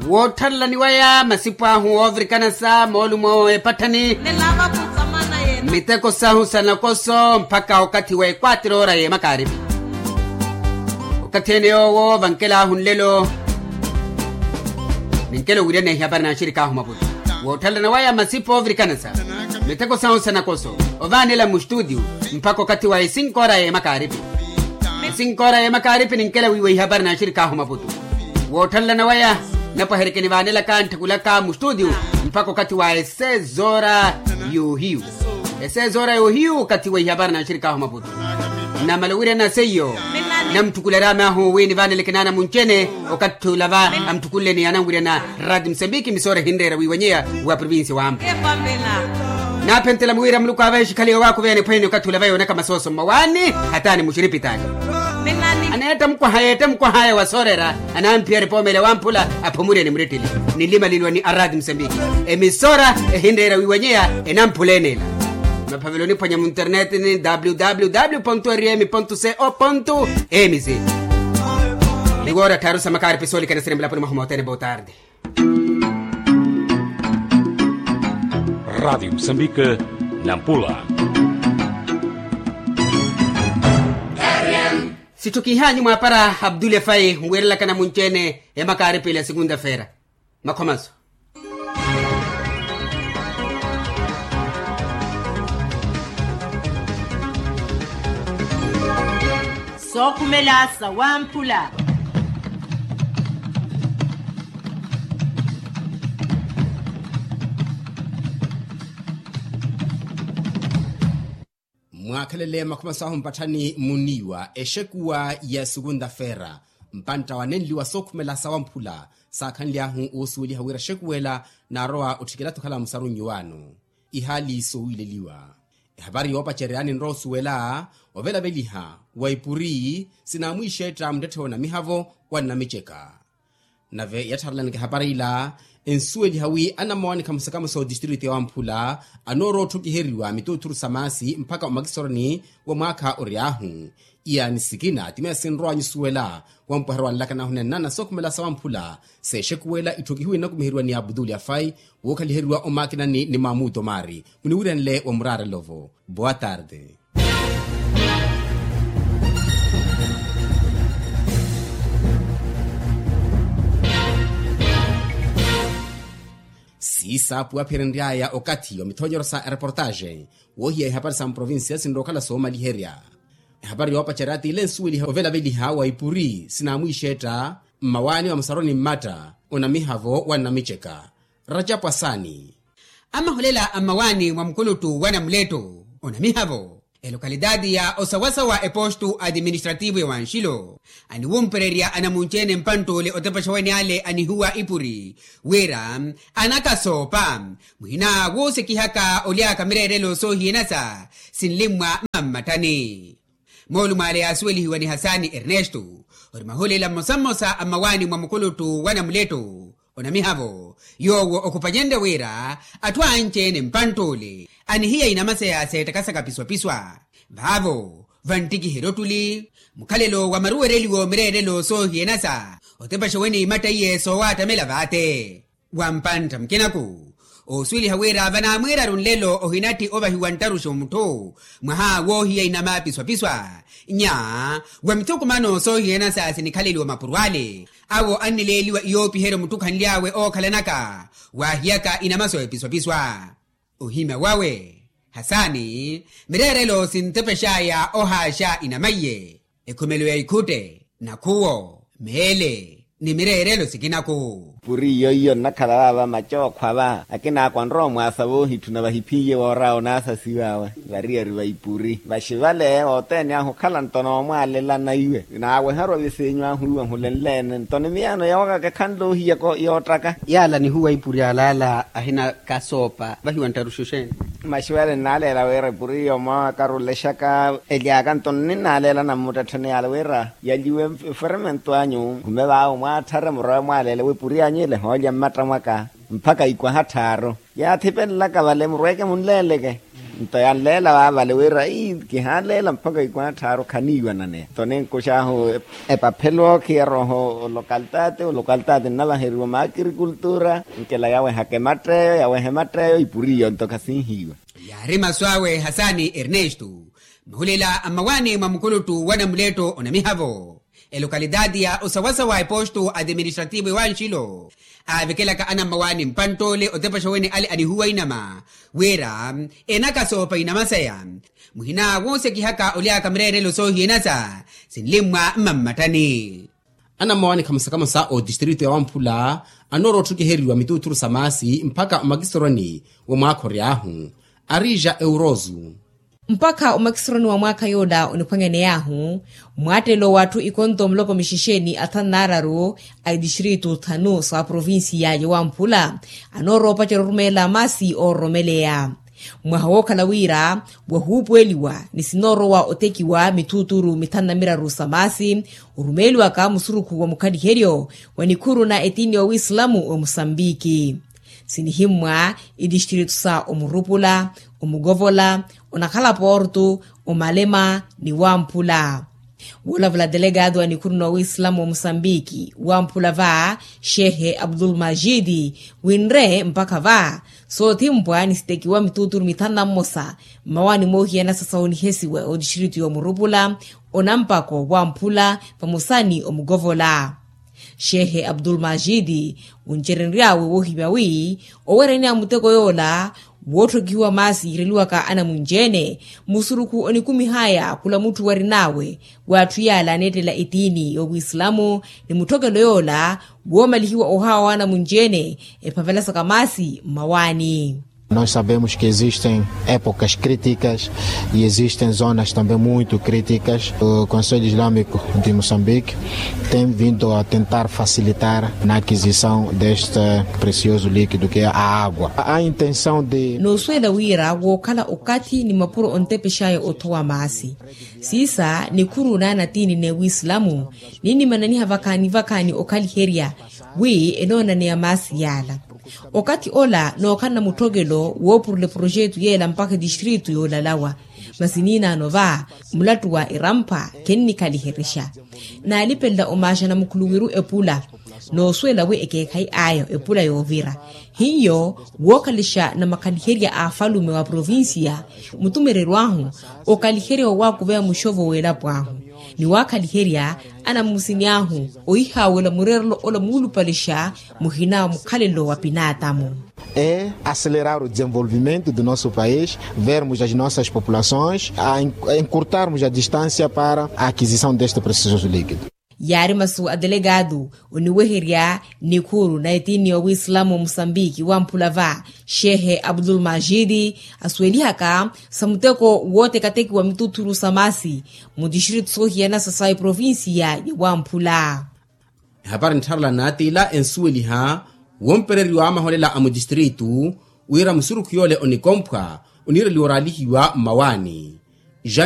Wothalla ni waya masipa hu Afrikana sa molumo epatani miteko sahu sana koso mpaka wakati wa 4 hora ya magharibi. Wakati eneo vankela hunlelo ninkelo wirene habari na shirika hu mabudu. Wothalla na waya masipa Afrikana sa miteko sahu sana koso ovanela mu studio mpaka wakati wa 5 hora ya magharibi. 5 hora ya magharibi ninkelo wiwe habari na shirika hu mabudu. Wothalla na waya napa herekeni vanela kanta kulaka mu studio mpaka wakati wa 6 hora yuhiu. 6 hora yuhiu kati wa habari na shirika hu mabudu. Na malawire na seyo na mtukulerama hu weni vanele kenana munchene wakati lava amtukule ni anangure na Radio Msambiki misore hindera wiwenyea wa province wa Ambo. Na pentela mwira mluka aveshi kali wako vene pwene wakati lava yoneka masoso mawani hatani mushiripitani. Anayeta mkwa haya wasorera anampia pomele wampula apomure ni mretili nilima lilwa ni Radio Msambiki emisora hindera wiwenyea enampulenela mapaviloni panya internet ni www.rm.co.mz ligora tarusa makari pesoli kana serembla pano mahomotene boa tarde. Radio Msambiki Nampula. Situkihanyu mapara Abdul Fai mwela kana munchene ya makari pele segunda feira makomazo. Sokumelasa wampula. Mwakalele makumasaho mpatani muniwa eshekuwa ya segunda feira mpanta wanenliwa sokumelasa wampula sakanliahu usuli hawira shekuwela na roa utikila tukala msarunyu wanu ihali sowileliwa. Habari yopa chereani nrosu wela ovela beliha waipuri sinamwisheta mdete na mihavo wana micheka nave yatarlan habari ila ensueli hawi anamwani kamsakama so district ya Wampula anoro tukiheriwa mituturu samasi mpaka umagisorani wa mwaka oriahu iya nisikina timea sinroa nyusuwela wampuharwa laka na hunenana sokumela sa Wampula se shekuwela itokihui na kumihiriwa ni Abdul Afai wokaliheriwa omakina ni Mahmoud Omari muniwirenle wa Murara Lovo. Boa tarde. Sisa pua perendiaya okati wa mitonyoro sa reportage wohi ya habari sa provincia sindokala soma liheria. Habari wapa charati ile nsuili ovela beli hawa ipuri sinamwisheta mawani wa msaroni mmata unamihavo wana micheka. Rajab Wasani Ama hulela amawani wa mkulutu wana mleto unamihavo lokalidadi ya osawasa wa epostu administrativu ya Wanshilo ani wumpereria anamunchene mpanto le otepashaweni ale ani huwa ipuri wera anakasopa muhina wose kihaka olia kamirerelo so hienasa sinlimwa mammatani molu male asweli hiwani Hasani Ernesto orimahulela mosamosa amawani wa mkulutu wana mleto onamihavo yowo okupanyende wera atwa nchene mpantole ani hiya inamase ya setakasa kapiswa vavo vantiki herotuli mukalelo wa maruwereli wo mirerelo so hienasa otepashaweni imata iye so watamela vate wampanta mkenaku oswili hawera vana mwera runlelo ohinati oba hiwantarusho mto mwaha wo hiya inamapiswa nya wamituku mano so hienasa sinikaleli wa mapurwale awo anileliwa iyopi hero mutukanliawe o kalanaka wahiyaka inamaso episwa ohime wawe Hasani mirerelo sintepeshaya ohasha inamaye ekumelo ya ikute na kuo mele ni mirerelo sikinako puri yoyo nakalala macho kwaba akina kwanro mwasabo hituna bahipiye worao nasa siwawe baria riba ipuri bashivale otenya hukalantono mwalela na iwe nawe haro bisenywa huwa hulenlen ntonimiano yawaga kando hiya ko yotaka yala ni huwa ipuri alala ahina kasopa bahiwantarushushen mashwele nalela wera puri yoma karuleshaka eliaga ntonni nalela namutatane alwera yajiwe fermento anyu kumeba mwa thara mura mwalela we puri nyele hoja mata mwaka mpaka ikwa hataro ya thipela ka vale murweke munleleke ntayan lela wavale wera kihalela mpaka ikwa tharo khaniwa nane tonen kushaho epapelo kieroho localtate nala heriwa ma agricultura nkela yawe hakematreo yawe hematreo ipurio ntokasinhiwa yari maswawe Hasani Ernesto mahulela amawani mamukulutu wana mleto onamihavo lokalidadi ya osawasawa eposto administrativo wa Nshilo avikela ka ana mawani mpantole otepashaweni ali anihuwa inama wera enaka sopa inamasaya muhina wose kihaka oliaka mrere losohi enasa sinlimwa mammatani ana mawani kamusa o distrito ya Wamphula anoro tukiheriwa mituturu samasi mpaka magistroni wa mwakori ahu arija eurozu mpaka umakisironi wa mwaka yoda unipangene yahu mwatelo watu ikonto mloko mishisheni atanararo aidishiritu tanu sa provinsi ya Wamphula anoro pachero rumela masi o romelea mwahawoka lawira wahupweliwa nisinoro wa otekiwa mituturu mitana miraru samasi urumeliwa ka musuruku wa mukadi herio wanikuru na etini wa Uislamu wa Mosambiki sinihimwa idishiritu sa omurupula omugovola onakhala porto omalema ni Wamphula Wala delegado wa nikuru na Uislamu wa Mosambiki Wamphula va Shehe Abdul Majidi winre mpaka va so timbwa nisitekiwa mituturu mitana mosa mawani mohiana sasa onihesiwe odishiritu ya omurupula onampako Wamphula pamusani omugovola Shehe Abdul Majidi uncherenriawe wohibawi owereni amuteko yola wotokiwa masi ireliwa ka ana munjene musuruku onikumi haya kula mutu warinawe watu yala netela itini ya Uislamu ni mutokelo yola womalihiwa ohawa ana munjene epavelasa kamasi mawani. Nós sabemos que existem épocas críticas e existem zonas também muito críticas. O Conselho Islâmico de Moçambique tem vindo a tentar facilitar na aquisição deste precioso líquido que é a água. A intenção de... No suela wira wokala okati ni mapuro ontepeshaye otowa maasi. Sisa ni kuru nana tini ne Uislamu. Nini manani havakani okali heria. Enona ni ya maasi yala. Okati ola no kana mutogelo wopurle projetu yela mpaka distritu yola lawa masinina nova mulatu wa irampa kenni kaliherisha na alipenda omasha na mukuluwiru epula no swela we ekekai ayo epula yovira hiyo wokalisha na makaliheria afalume wa provinsia mutumererwahu okaliheria wa kuvea mushovo wela pwahu ni wakaliheria ana musiniahu oihawela murerlo ola mulupalisha muhina mukhalelo wa pinatamu. É acelerar o desenvolvimento do nosso país, vermos as nossas populações, a encurtarmos a distância para a aquisição deste precioso líquido. Yari masu adelegado uniweheria nikuru na etini wa Uislamu Mosambiki Wamphula va Shehe Abdul Majidi aswelihaka samuteko wote kateki wa mituturu samasi mudishiritu sohiana sasai provinsi ya Wamphula. Habari ntarla natila ensueliha wompereri wa maholela amu distritu uira musuruku yole onikompwa unire lioralihiwa mawani.